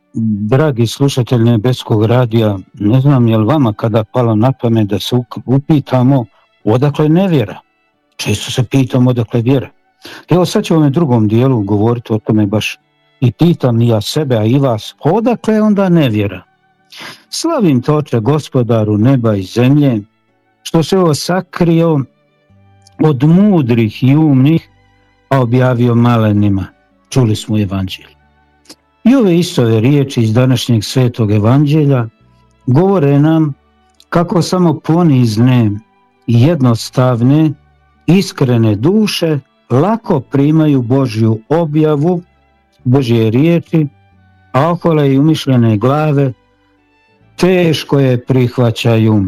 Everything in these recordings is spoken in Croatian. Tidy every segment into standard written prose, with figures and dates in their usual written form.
Dragi slušatelj Nebeskog radija, ne znam je li vama kada palo na pamet da se upitamo odakle nevjera. Često se pitamo odakle vjera. Evo sad ću u ovom drugom dijelu govoriti o tome baš i pitam i ja sebe, a i vas, odakle je onda nevjera? Slavim te, Oče, Gospodaru neba i zemlje, što se ovo sakrio od mudrih i umnih, a objavio malenima. Čuli smo evanđelje. I ove istove riječi iz današnjeg svetog evanđelja govore nam kako samo ponizne, jednostavne, iskrene duše lako primaju Božju objavu, Božje riječi, a ohole i umišljene glave teško je prihvaćaju.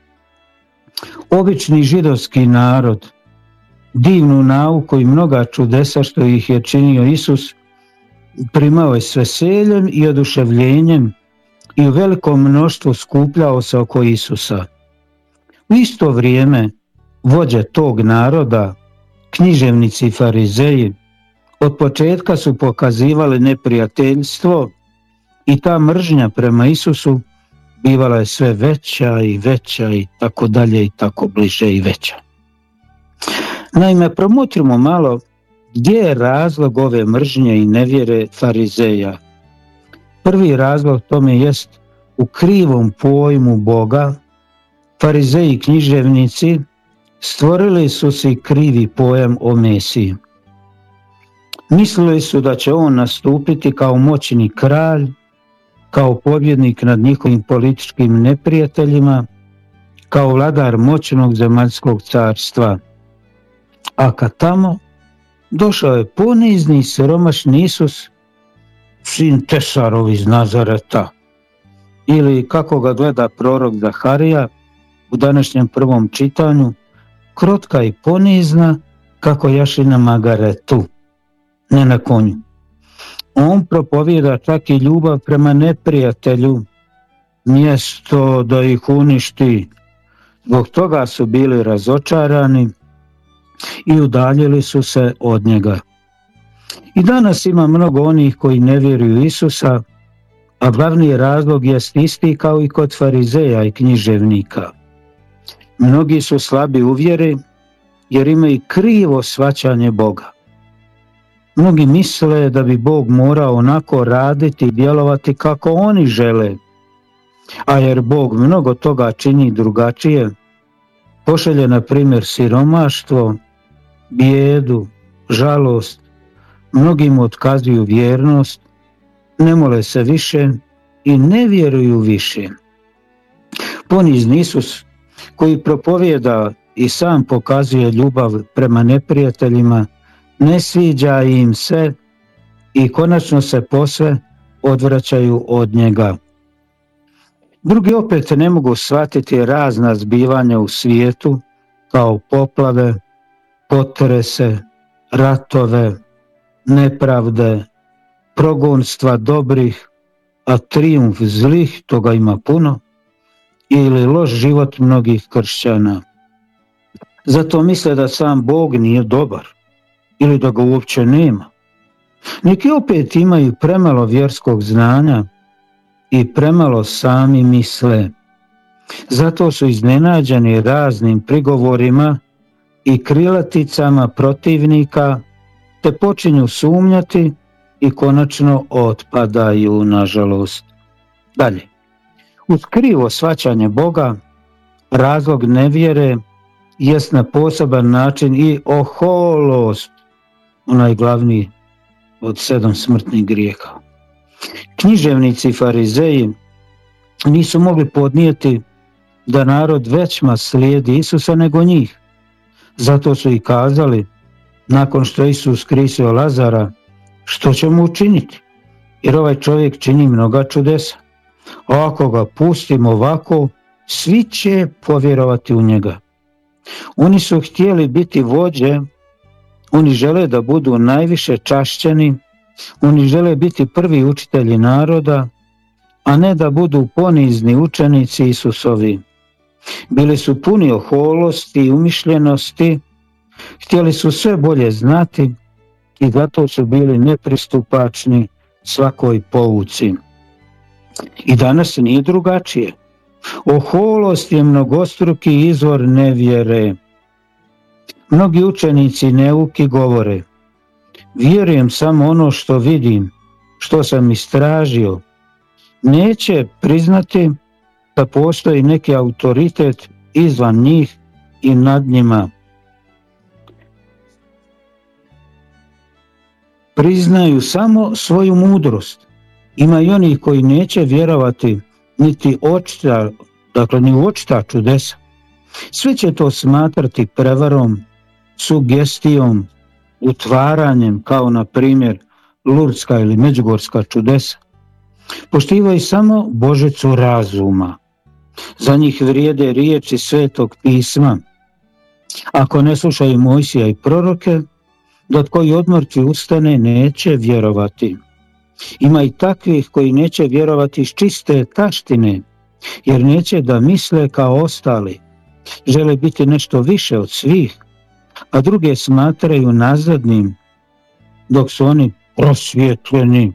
Obični židovski narod, divnu nauku i mnoga čudesa što ih je činio Isus, primao je s veseljem i oduševljenjem i u velikom mnoštvu skupljao se oko Isusa. U isto vrijeme vođe tog naroda, književnici i farizeji, od početka su pokazivali neprijateljstvo i ta mržnja prema Isusu bivala je sve veća i veća i tako dalje i tako bliže i veća. Naime, promotrimo malo gdje je razlog ove mržnje i nevjere farizeja. Prvi razlog tome jest u krivom pojmu Boga. Farizeji i književnici stvorili su si krivi pojam o Mesiji. Mislili su da će on nastupiti kao moćni kralj, kao pobjednik nad njihovim političkim neprijateljima, kao vladar moćnog zemaljskog carstva. A kad tamo došao je ponizni, siromašni Isus, sin Tesarov iz Nazareta, ili kako ga gleda prorok Zaharija u današnjem prvom čitanju, krotka i ponizna kako jaši na magaretu, ne na konju. On propovijeda čak i ljubav prema neprijatelju, mjesto da ih uništi. Zbog toga su bili razočarani i udaljili su se od njega. I danas ima mnogo onih koji ne vjeruju Isusa, a glavni razlog jest isti kao i kod farizeja i književnika. Mnogi su slabi u vjeri jer imaju krivo shvaćanje Boga. Mnogi misle da bi Bog morao onako raditi i djelovati kako oni žele, a jer Bog mnogo toga čini drugačije, pošalje na primjer siromaštvo, bijedu, žalost, mnogim otkazuju vjernost, ne mole se više i ne vjeruju više. Ponizni Isus, koji propovijeda i sam pokazuje ljubav prema neprijateljima, ne sviđa im se i konačno se posve odvraćaju od njega. Drugi opet ne mogu shvatiti razna zbivanja u svijetu kao poplave, potrese, ratove, nepravde, progonstva dobrih, a trijumf zlih, toga ima puno, ili loš život mnogih kršćana. Zato misle da sam Bog nije dobar ili da ga uopće nema. Neki opet imaju premalo vjerskog znanja i premalo sami misle. Zato su iznenađeni raznim prigovorima i krilaticama protivnika, te počinju sumnjati i konačno otpadaju, nažalost. Dalje. Uz krivo shvaćanje Boga, razlog nevjere jest na poseban način i oholost, onaj glavni od 7 smrtnih grijeha. Književnici i farizeji nisu mogli podnijeti da narod većma slijedi Isusa nego njih. Zato su i kazali, nakon što Isus skrisio Lazara, što ćemo učiniti? Jer ovaj čovjek čini mnoga čudesa. A ako ga pustimo ovako, svi će povjerovati u njega. Oni su htjeli biti vođe, oni žele da budu najviše čašćeni, oni žele biti prvi učitelji naroda, a ne da budu ponizni učenici Isusovi. Bili su puni oholosti i umišljenosti, htjeli su sve bolje znati i zato su bili nepristupačni svakoj pouci. I danas nije drugačije. Oholost je mnogostruki izvor nevjere. Mnogi učenici neuki govore: vjerujem samo ono što vidim, što sam istražio. Neće priznati da postoji neki autoritet izvan njih i nad njima. Priznaju samo svoju mudrost. Ima i oni koji neće vjerovati niti ni u očita čudesa. Sve će to smatrati prevarom, sugestijom, utvaranjem, kao na primjer Lurdska ili Međugorska čudesa. Poštivaju samo Božicu razuma. Za njih vrijede riječi Svetog pisma. Ako ne slušaju Mojsija i proroke, da koji od mrtvih ustane, neće vjerovati. Ima i takvih koji neće vjerovati iz čiste taštine, jer neće da misle kao ostali. Žele biti nešto više od svih, a druge smatraju nazadnim, dok su oni prosvjetljeni,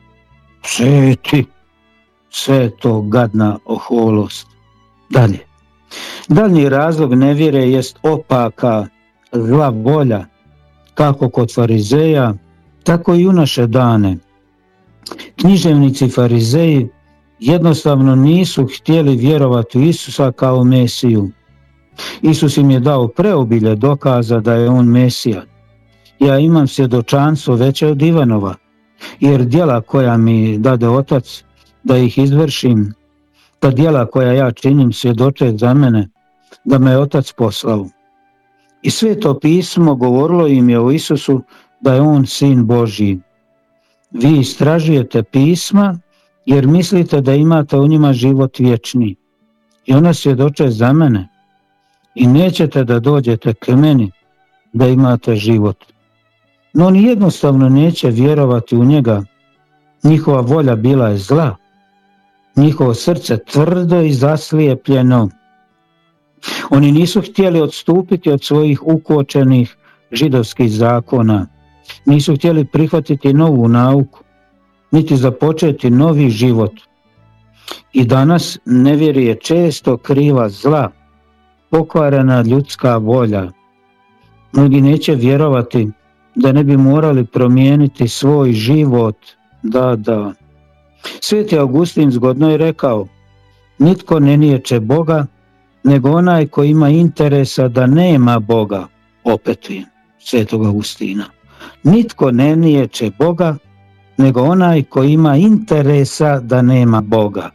sveti. Sve je to gadna oholost. Dalje. Daljnji razlog nevjere jest opaka zla volja, kako kod farizeja, tako i u naše dane. Književnici farizeji jednostavno nisu htjeli vjerovati u Isusa kao Mesiju. Isus im je dao preobilje dokaza da je on Mesija. Ja imam svjedočanstvo veće od Ivanova, jer djela koja mi dade Otac da ih izvršim, ta djela koja ja činim svjedoče za mene da me je Otac poslao. I Sveto pismo govorilo im je o Isusu da je on Sin Božji. Vi istražujete pisma jer mislite da imate u njima život vječni. I ona svjedoče za mene. I nećete da dođete k meni da imate život. No oni jednostavno neće vjerovati u njega. Njihova volja bila je zla. Njihovo srce tvrdo i zaslijepljeno. Oni nisu htjeli odstupiti od svojih ukočenih židovskih zakona. Nisu htjeli prihvatiti novu nauku, niti započeti novi život. I danas nevjerje često kriva zla, pokvarena ljudska volja. Mnogi neće vjerovati da ne bi morali promijeniti svoj život. Da. Sveti Augustin zgodno je rekao: nitko ne niječe Boga, nego onaj koji ima interesa da nema Boga. Opetujem Svetog Augustina. Nitko ne niječe Boga, nego onaj koji ima interesa da nema Boga.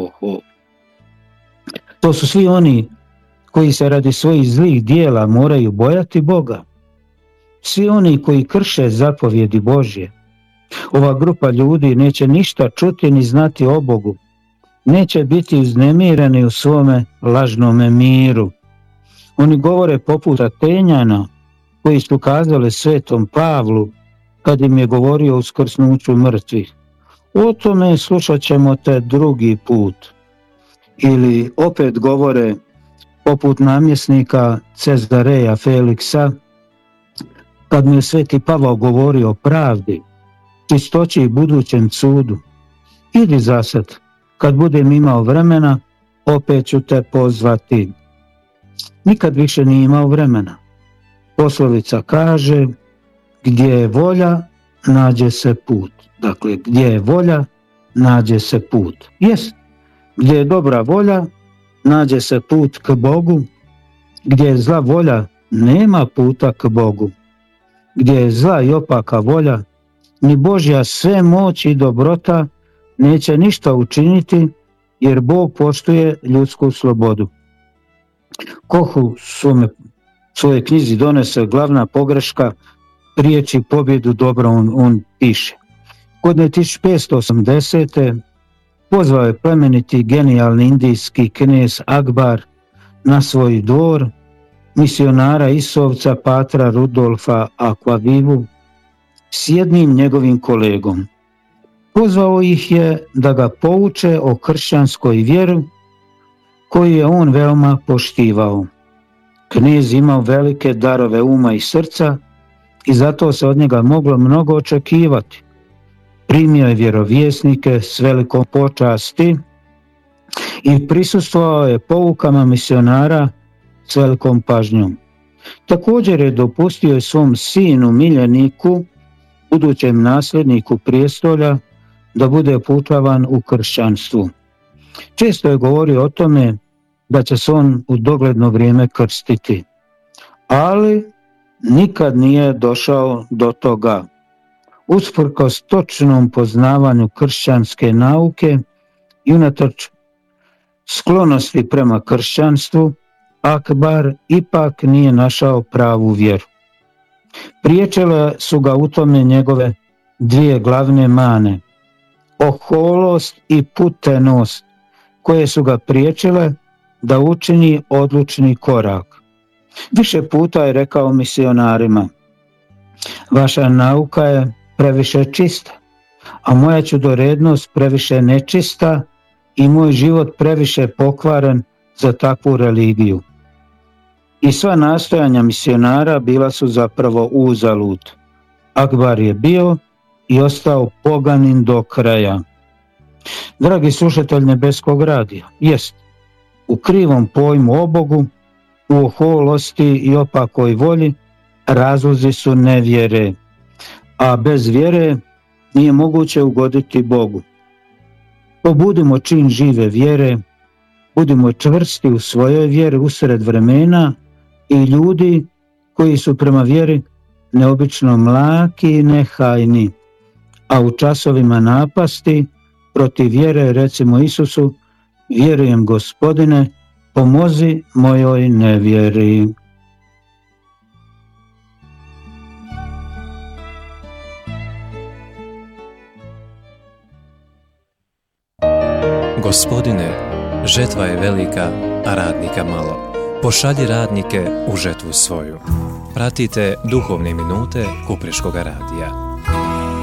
To su svi oni koji se radi svojih zlih dijela moraju bojati Boga. Svi oni koji krše zapovjedi Božje. Ova grupa ljudi neće ništa čuti ni znati o Bogu. Neće biti uznemireni u svome lažnome miru. Oni govore poput Atenjana koji su kazali Svetom Pavlu kad im je govorio o uskrsnuću mrtvih: o tome slušat ćemo te drugi put. Ili opet govore poput namjesnika Cezareja Feliksa kad mu je Sveti Pavao govorio o pravdi, čistoći i budućem sudu: idi zasad, kad budem imao vremena, opet ću te pozvati. Nikad više nije imao vremena. Poslovica kaže: gdje je volja, nađe se put. Dakle, gdje je volja, nađe se put. Jest, gdje je dobra volja, nađe se put k Bogu. Gdje je zla volja, nema puta k Bogu. Gdje je zla i opaka volja, ni Božja sve moć i dobrota neće ništa učiniti, jer Bog poštuje ljudsku slobodu. Koh u svojoj knjizi Donese glavna pogreška priječi pobjedu dobra, on piše: godine 1580. pozvao je plemeniti genijalni indijski knez Akbar na svoj dvor misionara Isovca patra Rudolfa Akvavivu s jednim njegovim kolegom. Pozvao ih je da ga pouče o kršćanskoj vjeri koju je on veoma poštivao. Knez imao velike darove uma i srca i zato se od njega moglo mnogo očekivati. primio je vjerovjesnike s velikom počasti i prisustvovao je poukama misionara s velikom pažnjom. Također je dopustio i svom sinu miljeniku, budućem nasljedniku prijestolja, da bude pučavan u kršćanstvu. Često je govorio o tome da će se on u dogledno vrijeme krstiti, ali nikad nije došao do toga. Usprkos točnom poznavanju kršćanske nauke i unatoč sklonosti prema kršćanstvu, Akbar ipak nije našao pravu vjeru. Priječile su ga u tome njegove dvije glavne mane, oholost i putenost, koje su ga priječile da učini odlučni korak. Više puta je rekao misionarima: vaša nauka je previše čista, a moja čudorednost previše nečista i moj život previše pokvaren za takvu religiju. I sva nastojanja misionara bila su zapravo uzalud. Akbar je bio i ostao poganin do kraja. Dragi slušatelj nebeskog radija, jest, u krivom pojmu o Bogu, u oholosti i opakoj volji razlozi su nevjere, a bez vjere nije moguće ugoditi Bogu. Pobudimo čin žive vjere, budimo čvrsti u svojoj vjeri usred vremena i ljudi koji su prema vjeri neobično mlaki i nehajni, a u časovima napasti protiv vjere recimo Isusu: vjerujem Gospodine, pomozi mojoj nevjeri. Gospodine, žetva je velika, a radnika malo. Pošalji radnike u žetvu svoju. Pratite duhovne minute Kupreškoga radija.